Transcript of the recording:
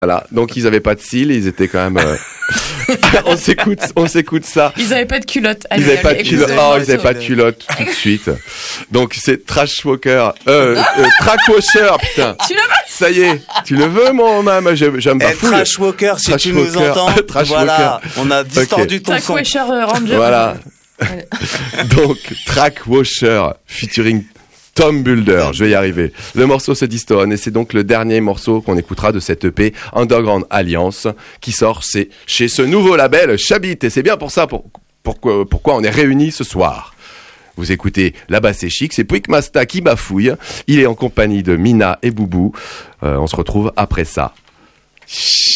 Voilà, donc ils avaient pas de cils, ils étaient quand même. On s'écoute ça. Ils avaient pas de culotte. Ils avaient pas de culotte. Ils avaient pas de culotte tout de suite. Donc c'est Trashwalker, Trackwasher, putain. Tu le veux? Ça y est, tu le veux mon âme, j'aime pas fou. Trashwalker, si tu nous entends. Voilà, on a distordu ton son. Trackwasher Ranger. Voilà. Donc Trackwasher featuring Tom Bulder, je vais y arriver. Le morceau se distonne et c'est donc le dernier morceau qu'on écoutera de cette EP Underground Alliance qui sort chez ce nouveau label Chabit et c'est bien pour ça pourquoi on est réunis ce soir. Vous écoutez Là-bas c'est chic, c'est Puig Masta qui bafouille. Il est en compagnie de Mina et Boubou. On se retrouve après ça.